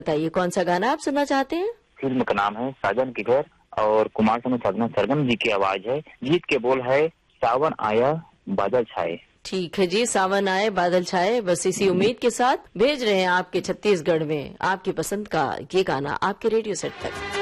बताइए कौन सा गाना आप सुनना चाहते हैं? फिल्म का नाम है साजन के घर और कुमार सानू साधना सरगम जी की आवाज है। गीत के बोल है सावन आया बादल छाए। ठीक है जी, सावन आए बादल छाए। बस इसी उम्मीद के साथ भेज रहे हैं आपके छत्तीसगढ़ में आपकी पसंद का ये गाना आपके रेडियो सेट तक।